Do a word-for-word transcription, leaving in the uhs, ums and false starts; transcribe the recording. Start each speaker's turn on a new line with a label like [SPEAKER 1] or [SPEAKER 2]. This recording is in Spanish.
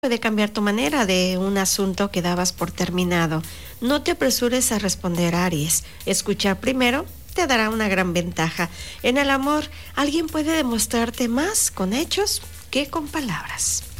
[SPEAKER 1] puede cambiar tu manera de un asunto que dabas por terminado. No te apresures a responder, Aries. Escuchar primero te dará una gran ventaja. En el amor, alguien puede demostrarte más con hechos que con palabras.